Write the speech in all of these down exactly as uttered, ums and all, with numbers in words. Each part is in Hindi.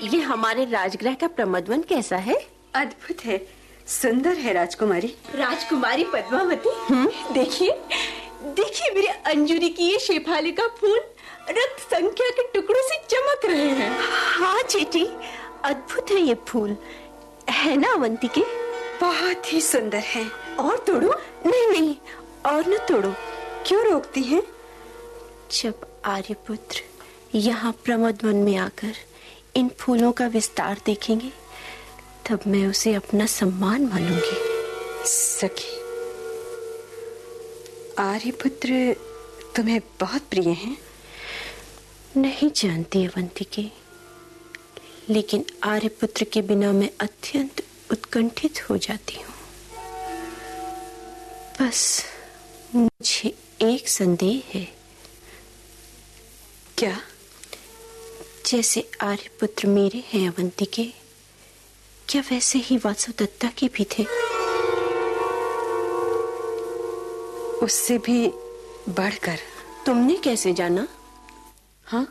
ये हमारे राजगृह का प्रमदवन कैसा है? अद्भुत है, सुंदर है राजकुमारी। राजकुमारी पद्मावती, देखिए देखिए मेरे अंजुरी की ये शेफाली का फूल रक्त संख्या के टुकड़ों से चमक रहे हैं। हाँ चेटी, अद्भुत है ये फूल, है ना अवंतिके? बहुत ही सुंदर है। और तोड़ो? नहीं नहीं, और न तोड़ो। क्यों रोकती हैं? जब आर्यपुत्र यहाँ प्रमदवन में आकर इन फूलों का विस्तार देखेंगे तब मैं उसे अपना सम्मान मानूंगी। सखी, आर्यपुत्र तुम्हें बहुत प्रिय हैं? नहीं जानती अवंतिके, लेकिन आर्यपुत्र के बिना मैं अत्यंत उत्कंठित हो जाती हूँ। बस मुझे एक संदेह है। क्या? जैसे आर्यपुत्र मेरे हैं अवंतिके, क्या वैसे ही वासुदत्ता के भी थे? उससे भी बढ़कर। तुमने कैसे जाना? हाँ,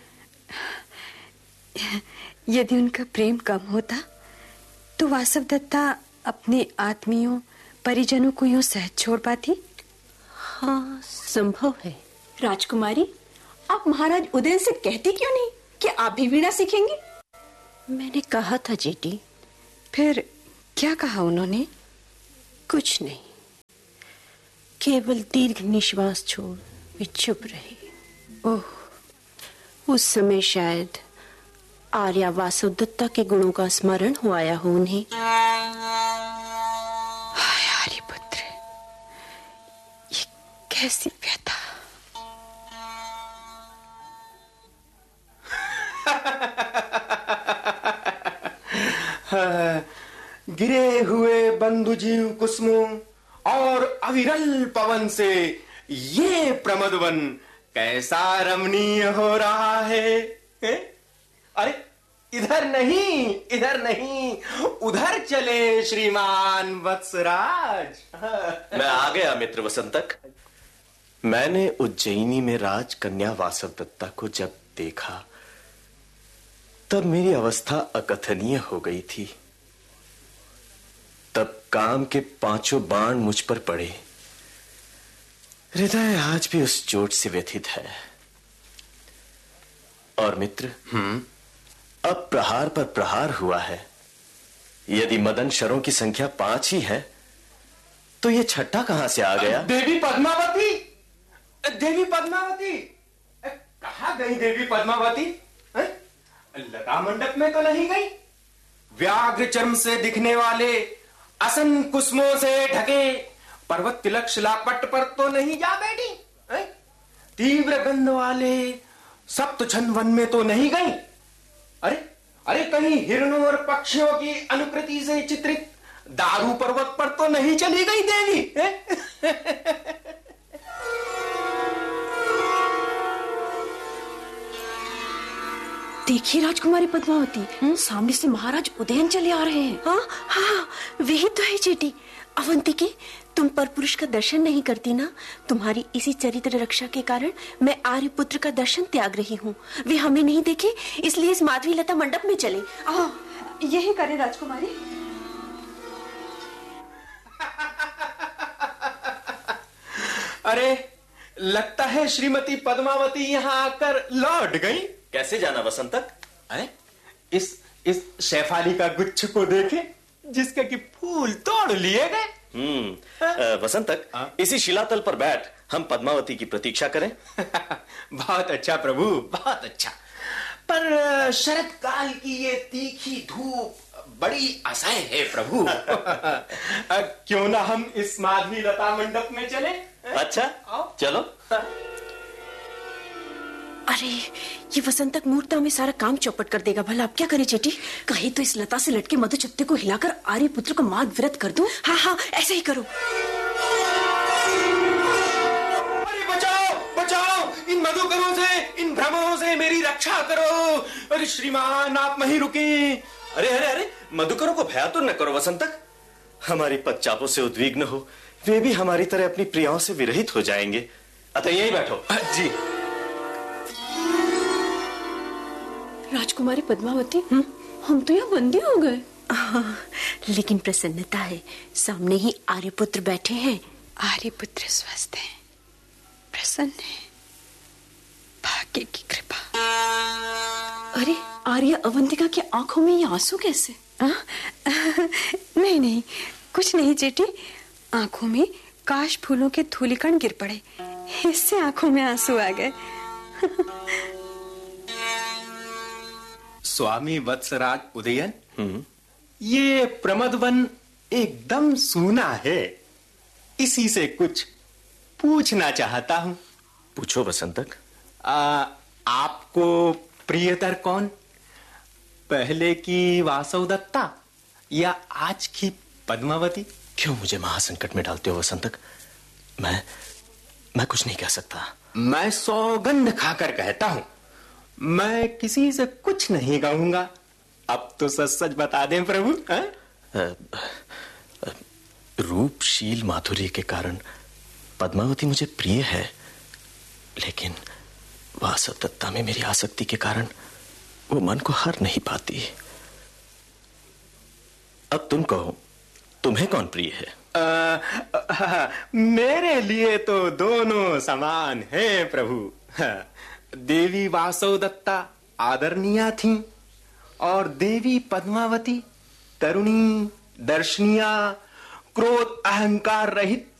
यदि उनका प्रेम कम होता तो वासुदत्ता अपने आत्मियों परिजनों को यूं सहज छोड़ पाती? हाँ, संभव है। राजकुमारी, आप महाराज उदयन से कहती क्यों नहीं कि आप भी वीणा सीखेंगे? मैंने कहा था जेठी। फिर क्या कहा उन्होंने? कुछ नहीं, केवल दीर्घ निश्वास छोड़ वे चुप रहे। ओह, उस समय शायद आर्या वासुदत्ता के गुणों का स्मरण हो आया हो उन्हें। हाय आर्यपुत्र, ये कैसी व्यथा। गिरे हुए बंधु जीव कुसुमों और अविरल पवन से ये प्रमदवन कैसा रमणीय हो रहा है, है? अरे इधर नहीं, इधर नहीं, उधर चले श्रीमान वत्सराज। मैं आ गया मित्र वसंतक। मैंने उज्जैनी में राजकन्या वासुदत्ता को जब देखा तब मेरी अवस्था अकथनीय हो गई थी। तब काम के पांचों बाण मुझ पर पड़े। हृदय आज भी उस चोट से व्यथित है। और मित्र, हम्म अब प्रहार पर प्रहार हुआ है। यदि मदन शरों की संख्या पांच ही है तो ये छठा कहां से आ गया? देवी पद्मावती, देवी पद्मावती, कहां गई देवी पद्मावती? लता मंडप में तो नहीं गई? व्याघ्र चर्म से दिखने वाले असन कुसुमों से ढके पर्वत तिलक शिलापट पर तो नहीं जा बैठी? है? तीव्र गंध वाले सप्त छन वन में तो नहीं गई? अरे अरे कहीं हिरणों और पक्षियों की अनुकृति से चित्रित दारू पर्वत पर तो नहीं चली गई देवी? देखिए राजकुमारी पद्मावती, सामने से महाराज उदयन चले आ रहे हैं। हाँ हाँ, वही तो है जेठी। अवंतिके, तुम पर पुरुष का दर्शन नहीं करती ना। तुम्हारी इसी चरित्र रक्षा के कारण मैं आर्यपुत्र का दर्शन त्याग रही हूँ। वे हमें नहीं देखे, इसलिए इस माधवी लता मंडप में चले। आ, यही करें राजकुमारी। अरे लगता है श्रीमती पद्मावती यहाँ आकर लौट गई। कैसे जाना वसंतक? अरे इस इस शेफाली का गुच्छ को देखे जिसके कि फूल तोड़ लिए गए। हम्म वसंतक, इसी शिलातल पर बैठ हम पद्मावती की प्रतीक्षा करें। बहुत अच्छा प्रभु, बहुत अच्छा। पर शरद काल की ये तीखी धूप बड़ी असह्य है प्रभु। क्यों ना हम इस माधवी लता मंडप में चले? अच्छा चलो। अरे ये वसंतक मूर्ता में सारा काम चौपट कर देगा। भला आप क्या करें जेठी? कहे तो इस लता से लटके मधु चप्पे को हिलाकर आर्यपुत्र को मार्ग विरत कर दूं। हाँ हाँ, ऐसे ही करो। अरे बचाओ बचाओ, इन मधुकरों से, इन भ्रमरों से मेरी रक्षा करो। अरे श्रीमान, आप वहीं रुके। अरे अरे अरे, मधुकरों को भयातुर न करो वसंतक। हमारी पदचापों से उद्विग्न हो, वे भी हमारी तरह अपनी प्रियाओं से विरहित हो जाएंगे। अतः यहीं बैठो। जी। राजकुमारी पद्मावती, हम तो यहाँ बंदी हो गए। हाँ, लेकिन प्रसन्नता है, सामने ही आर्यपुत्र बैठे हैं। आर्यपुत्र स्वस्थ हैं, प्रसन्न है, भाग्य की कृपा। अरे आर्य अवंतिका की आंखों में ये आंसू कैसे? आ? नहीं नहीं, कुछ नहीं जेठी, आंखों में काश फूलों के धूलिकण गिर पड़े, इससे आंखों में आंसू आ गए। स्वामी वत्सराज उदयन, ये प्रमद वन एकदम सूना है, इसी से कुछ पूछना चाहता हूं। पूछो वसंतक। आ, आपको प्रियतर कौन, पहले की वासवदत्ता या आज की पद्मावती? क्यों मुझे महासंकट में डालते हो वसंतक? मैं मैं कुछ नहीं कह सकता। मैं सौगंध खाकर कहता हूं, मैं किसी से कुछ नहीं कहूंगा। अब तो सच सच बता दें प्रभु। रूपशील माधुर्य के कारण पद्मावती मुझे प्रिय है, लेकिन वासवदत्ता में मेरी आसक्ति के कारण वो मन को हर नहीं पाती। अब तुम कहो, तुम्हें कौन प्रिय है? आ, आ, मेरे लिए तो दोनों समान हैं प्रभु। देवी वासवदत्ता आदरणीय थीं और देवी पद्मावती तरुणी, दर्शनीय, क्रोध अहंकार रहित